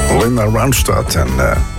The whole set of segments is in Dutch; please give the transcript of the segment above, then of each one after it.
Linda Ronstadt en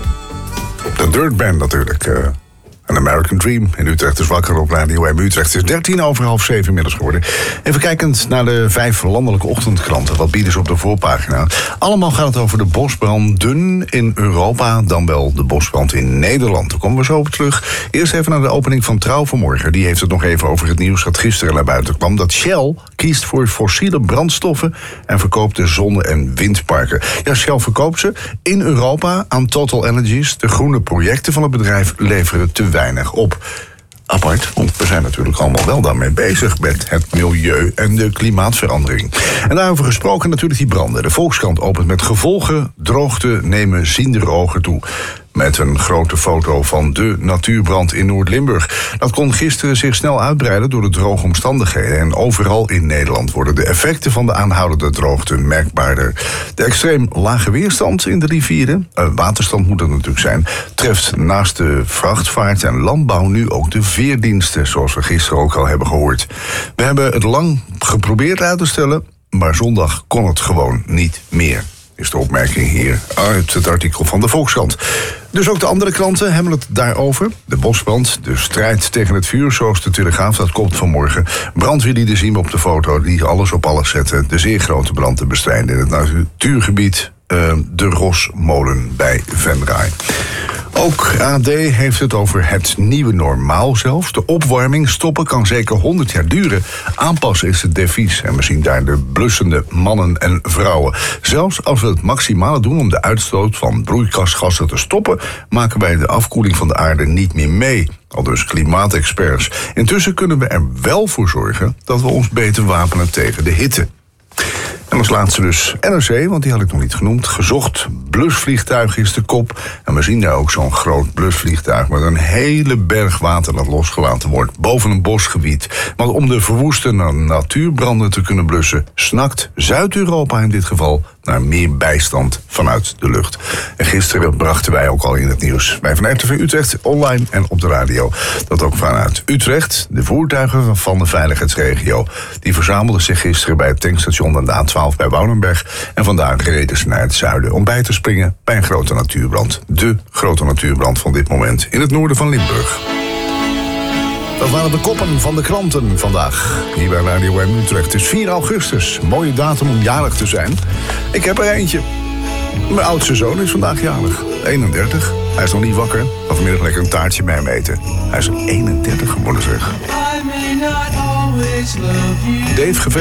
de Dirt Band natuurlijk. Een American Dream in Utrecht is wakker op Radio M Utrecht. Het is 6:13 inmiddels geworden. Even kijkend naar de 5 landelijke ochtendkranten. Wat bieden ze op de voorpagina? Allemaal gaat het over de bosbranden in Europa, dan wel de bosbrand in Nederland. Daar komen we zo op terug. Eerst even naar de opening van Trouw vanmorgen. Die heeft het nog even over het nieuws dat gisteren naar buiten kwam. Dat Shell kiest voor fossiele brandstoffen en verkoopt de zonne- en windparken. Ja, Shell verkoopt ze in Europa aan Total Energies. De groene projecten van het bedrijf leveren te weinig op. Apart, want we zijn natuurlijk allemaal wel daarmee bezig met het milieu en de klimaatverandering. En daarover gesproken natuurlijk die branden. De Volkskrant opent met gevolgen. Droogte nemen ziendere ogen toe. Met een grote foto van de natuurbrand in Noord-Limburg. Dat kon gisteren zich snel uitbreiden door de droge omstandigheden. En overal in Nederland worden de effecten van de aanhoudende droogte merkbaarder. De extreem lage weerstand in de rivieren, waterstand moet het natuurlijk zijn, treft naast de vrachtvaart en landbouw nu ook de veerdiensten, zoals we gisteren ook al hebben gehoord. We hebben het lang geprobeerd uit te stellen, maar zondag kon het gewoon niet meer. Is de opmerking hier uit het artikel van de Volkskrant. Dus ook de andere kranten hebben het daarover. De bosbrand, de strijd tegen het vuur, zoals de Telegraaf, dat komt vanmorgen. Brandweerlieden zien we op de foto, die alles op alles zetten. De zeer grote brand te bestrijden in het natuurgebied de Rosmolen bij Venray. Ook AD heeft het over het nieuwe normaal zelfs. De opwarming stoppen kan zeker 100 jaar duren. Aanpassen is het devies. En we zien daar de blussende mannen en vrouwen. Zelfs als we het maximale doen om de uitstoot van broeikasgassen te stoppen, maken wij de afkoeling van de aarde niet meer mee. Aldus klimaatexperts. Intussen kunnen we er wel voor zorgen dat we ons beter wapenen tegen de hitte. En als laatste dus NRC, want die had ik nog niet genoemd. Gezocht blusvliegtuig is de kop. En we zien daar ook zo'n groot blusvliegtuig met een hele berg water dat losgelaten wordt boven een bosgebied. Want om de verwoestende natuurbranden te kunnen blussen, snakt Zuid-Europa in dit geval naar meer bijstand vanuit de lucht. En gisteren brachten wij ook al in het nieuws bij van RTV Utrecht online en op de radio dat ook vanuit Utrecht de voertuigen van de veiligheidsregio die verzamelden zich gisteren bij het tankstation aan de A12 bij Woudenberg en vandaag reden ze naar het zuiden om bij te springen bij een grote natuurbrand. De grote natuurbrand van dit moment in het noorden van Limburg. Dat waren de koppen van de kranten vandaag. Hier bij Radio M Utrecht. Het is 4 augustus. Mooie datum om jarig te zijn. Ik heb er eentje. Mijn oudste zoon is vandaag jarig. 31. Hij is nog niet wakker. Ga vanmiddag lekker een taartje bij hem eten. Hij is 31 geworden, zeg. Dave